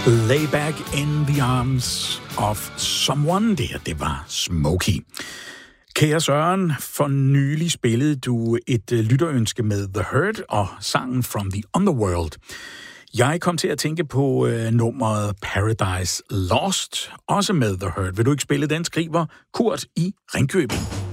Lay back in the arms of someone. Det var Smokey. Kære Søren, for nylig spillede du et lytterønske med The Hurt og sangen From the Underworld. Jeg kom til at tænke på nummeret Paradise Lost, også med The Hurt. Vil du ikke spille den, skriver Kurt i Ringkøbing?